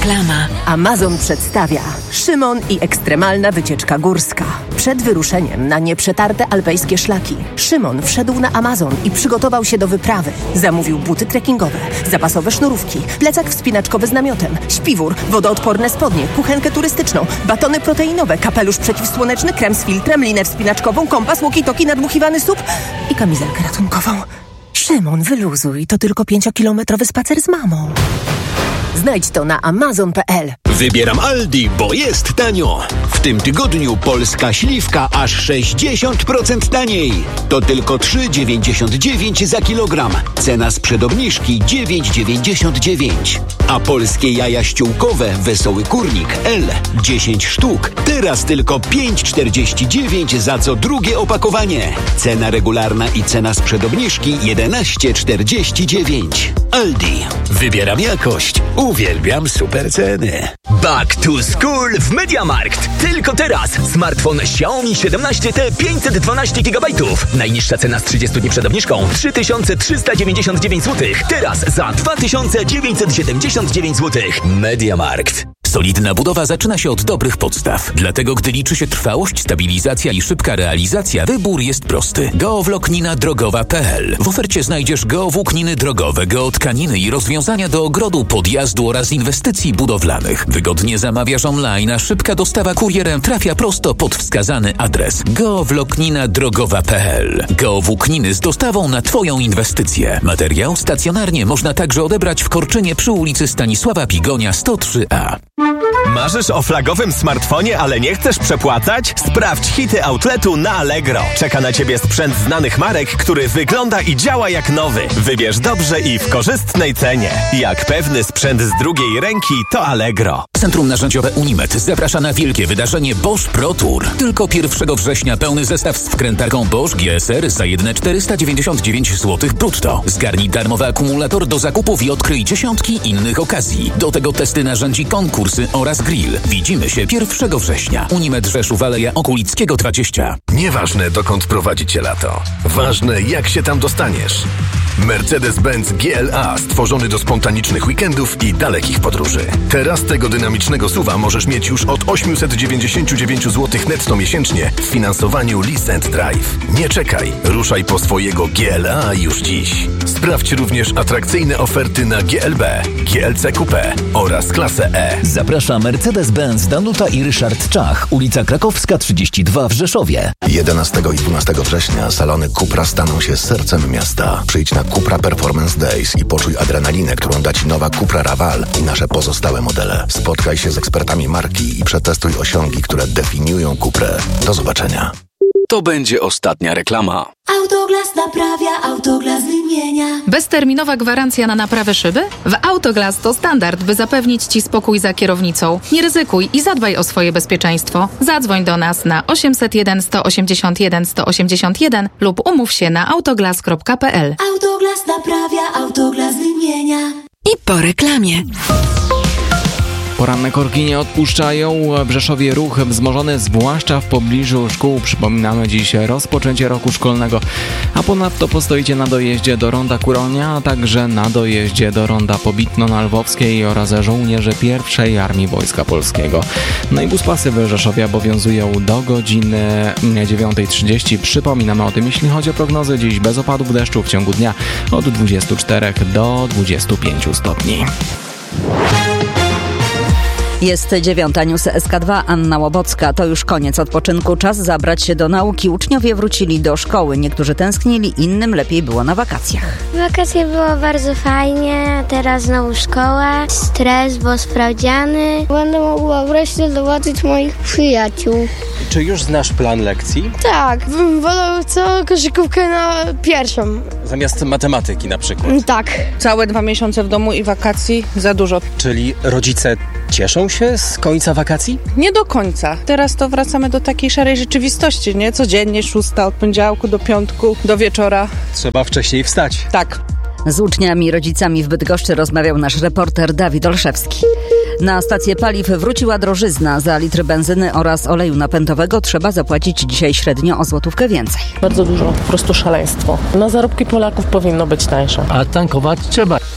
Reklama. Amazon przedstawia Szymon i ekstremalna wycieczka górska. Przed wyruszeniem na nieprzetarte alpejskie szlaki Szymon wszedł na Amazon i przygotował się do wyprawy. Zamówił buty trekkingowe, zapasowe sznurówki, plecak wspinaczkowy z namiotem, śpiwór, wodoodporne spodnie, kuchenkę turystyczną, batony proteinowe, kapelusz przeciwsłoneczny, krem z filtrem, linę wspinaczkową, kompas, walkie-talkie, nadmuchiwany SUP i kamizelkę ratunkową. Szymon, wyluzuj, to tylko 5-kilometrowy spacer z mamą. Znajdź to na amazon.pl. Wybieram Aldi, bo jest tanio. W tym tygodniu polska śliwka aż 60% taniej. To tylko 3,99 za kilogram. Cena sprzed obniżki 9,99. A polskie jaja ściółkowe Wesoły Kurnik L 10 sztuk. Teraz tylko 5,49 za co drugie opakowanie. Cena regularna i cena sprzed obniżki 11,49. Aldi. Wybieram jakość. Uwielbiam super ceny. Back to school w MediaMarkt. Tylko teraz. Smartfon Xiaomi 17T 512 GB. Najniższa cena z 30 dni przed obniżką 3399 zł. Teraz za 2979 zł. MediaMarkt. Solidna budowa zaczyna się od dobrych podstaw. Dlatego, gdy liczy się trwałość, stabilizacja i szybka realizacja, wybór jest prosty. Geowłóknina drogowa.pl. W ofercie znajdziesz geowłókniny drogowe, geotkaniny i rozwiązania do ogrodu, podjazdu oraz inwestycji budowlanych. Wygodnie zamawiasz online, a szybka dostawa kurierem trafia prosto pod wskazany adres. Geowłóknina drogowa.pl. Geowłókniny z dostawą na Twoją inwestycję. Materiał stacjonarnie można także odebrać w Korczynie przy ulicy Stanisława Pigonia 103A. Marzysz o flagowym smartfonie, ale nie chcesz przepłacać? Sprawdź hity outletu na Allegro. Czeka na Ciebie sprzęt znanych marek, który wygląda i działa jak nowy. Wybierz dobrze i w korzystnej cenie. Jak pewny sprzęt z drugiej ręki, to Allegro. Centrum Narzędziowe Unimed zaprasza na wielkie wydarzenie Bosch Pro Tour. Tylko 1 września pełny zestaw z wkrętarką Bosch GSR za jedyne 499 zł brutto. Zgarnij darmowy akumulator do zakupów i odkryj dziesiątki innych okazji. Do tego testy narzędzi, konkursy oraz grill. Widzimy się 1 września. Unimed Rzeszów, Aleja Okulickiego 20. Nieważne, dokąd prowadzi Cię lato. Ważne, jak się tam dostaniesz. Mercedes-Benz GLA stworzony do spontanicznych weekendów i dalekich podróży. Teraz tego dynamicznego SUV-a możesz mieć już od 899 zł netto miesięcznie w finansowaniu Lease and Drive. Nie czekaj, ruszaj po swojego GLA już dziś. Sprawdź również atrakcyjne oferty na GLB, GLC Coupé oraz klasę E. Zaprasza Mercedes-Benz Danuta i Ryszard Czach, ulica Krakowska 32 w Rzeszowie. 11 i 12 września salony Cupra staną się sercem miasta. Przyjdź na Cupra Performance Days i poczuj adrenalinę, którą da Ci nowa Cupra Raval i nasze pozostałe modele. Spotkaj się z ekspertami marki i przetestuj osiągi, które definiują Cuprę. Do zobaczenia. To będzie ostatnia reklama. Autoglas naprawia, Autoglas wymienia. Bezterminowa gwarancja na naprawę szyby? W Autoglas to standard, by zapewnić Ci spokój za kierownicą. Nie ryzykuj i zadbaj o swoje bezpieczeństwo. Zadzwoń do nas na 801 181 181 lub umów się na autoglas.pl. Autoglas naprawia, Autoglas wymienia. I po reklamie. Poranne korki nie odpuszczają. W Rzeszowie ruch wzmożony, zwłaszcza w pobliżu szkół. Przypominamy dziś rozpoczęcie roku szkolnego. A ponadto postoicie na dojeździe do ronda Kuronia, a także na dojeździe do ronda Pobitno na Lwowskiej oraz żołnierze I Armii Wojska Polskiego. No i buspasy w Rzeszowie obowiązują do godziny 9:30. Przypominamy o tym, jeśli chodzi o prognozy. Dziś bez opadów deszczu w ciągu dnia od 24 do 25 stopni. Jest 9, news SK2, Anna Łobocka. To już koniec odpoczynku, czas zabrać się do nauki. Uczniowie wrócili do szkoły. Niektórzy tęsknili, innym lepiej było na wakacjach. Wakacje było bardzo fajnie, teraz znowu szkoła, stres, bo sprawdziany. Będę mogła wreszcie zobaczyć moich przyjaciół. Czy już znasz plan lekcji? Tak, bym wolał całą koszykówkę na pierwszą. Zamiast matematyki na przykład? Tak. Całe 2 miesiące w domu i wakacji za dużo. Czyli rodzice cieszą się z końca wakacji? Nie do końca. Teraz to wracamy do takiej szarej rzeczywistości, nie? Codziennie 6 od poniedziałku do piątku, do wieczora. Trzeba wcześniej wstać. Tak. Z uczniami i rodzicami w Bydgoszczy rozmawiał nasz reporter Dawid Olszewski. Na stację paliw wróciła drożyzna. Za litr benzyny oraz oleju napędowego trzeba zapłacić dzisiaj średnio o złotówkę więcej. Bardzo dużo, po prostu szaleństwo. Na zarobki Polaków powinno być tańsze. A tankować trzeba.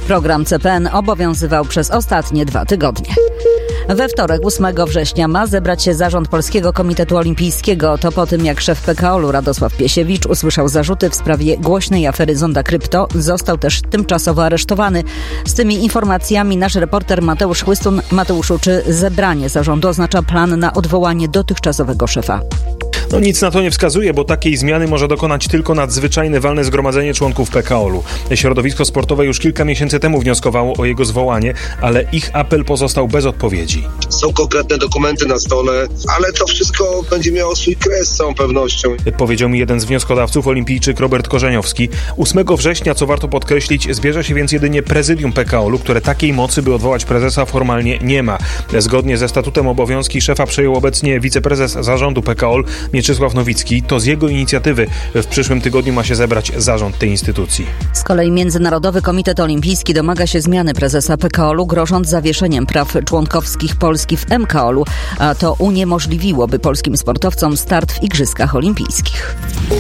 Program CPN obowiązywał przez ostatnie 2 tygodnie. We wtorek, 8 września, ma zebrać się zarząd Polskiego Komitetu Olimpijskiego. To po tym, jak szef PKOL-u Radosław Piesiewicz usłyszał zarzuty w sprawie głośnej afery Zonda Krypto. Został też tymczasowo aresztowany. Z tymi informacjami nasz reporter Mateusz Chłystun. Mateuszu, czy zebranie zarządu oznacza plan na odwołanie dotychczasowego szefa? No nic na to nie wskazuje, bo takiej zmiany może dokonać tylko nadzwyczajne walne zgromadzenie członków PKOL-u. Środowisko sportowe już kilka miesięcy temu wnioskowało o jego zwołanie, ale ich apel pozostał bez odpowiedzi. Są konkretne dokumenty na stole, ale to wszystko będzie miało swój kres z całą pewnością. Powiedział mi jeden z wnioskodawców, olimpijczyk Robert Korzeniowski. 8 września, co warto podkreślić, zbierze się więc jedynie prezydium PKOL-u, które takiej mocy, by odwołać prezesa, formalnie nie ma. Zgodnie ze statutem obowiązki szefa przejął obecnie wiceprezes zarządu PKOL Mieczysław Nowicki. To z jego inicjatywy w przyszłym tygodniu ma się zebrać zarząd tej instytucji. Z kolei Międzynarodowy Komitet Olimpijski domaga się zmiany prezesa PKOL-u, grożąc zawieszeniem praw członkowskich Polski w MKOL-u, a to uniemożliwiłoby polskim sportowcom start w Igrzyskach Olimpijskich.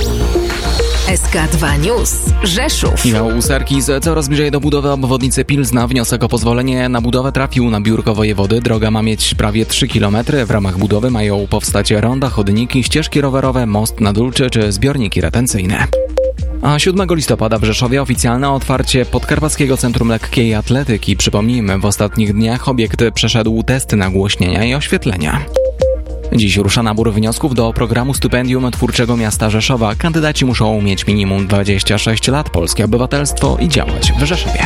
SK2 News. Rzeszów. Michał Userkis coraz bliżej do budowy obwodnicy Pilzna. Wniosek o pozwolenie na budowę trafił na biurko wojewody. Droga ma mieć prawie 3 km. W ramach budowy mają powstać ronda, chodniki, ścieżki rowerowe, most na Dulczy czy zbiorniki retencyjne. A 7 listopada w Rzeszowie oficjalne otwarcie Podkarpackiego Centrum Lekkiej Atletyki. Przypomnijmy, w ostatnich dniach obiekt przeszedł testy nagłośnienia i oświetlenia. Dziś rusza nabór wniosków do programu Stypendium Twórczego Miasta Rzeszowa. Kandydaci muszą mieć minimum 26 lat, polskie obywatelstwo i działać w Rzeszowie.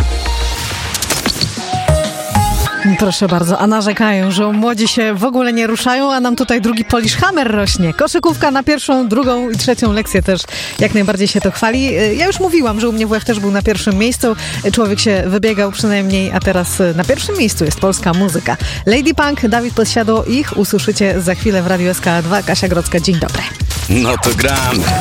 Proszę bardzo, a narzekają, że młodzi się w ogóle nie ruszają, a nam tutaj drugi Polish Hammer rośnie. Koszykówka na 1., 2. i 3. lekcję też jak najbardziej się to chwali. Ja już mówiłam, że u mnie WF też był na 1. miejscu. Człowiek się wybiegał przynajmniej, a teraz na 1. miejscu jest polska muzyka. Lady Punk, Dawid Podsiadło, ich usłyszycie za chwilę w Radiu SK2. Kasia Grodzka, dzień dobry. No to gramy.